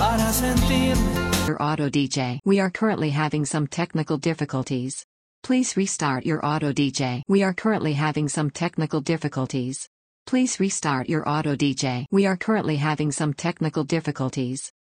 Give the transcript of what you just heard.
para sentirme. Your auto DJ. We are currently having some technical difficulties. Please restart your auto DJ. We are currently having some technical difficulties. Please restart your auto DJ. We are currently having some technical difficulties.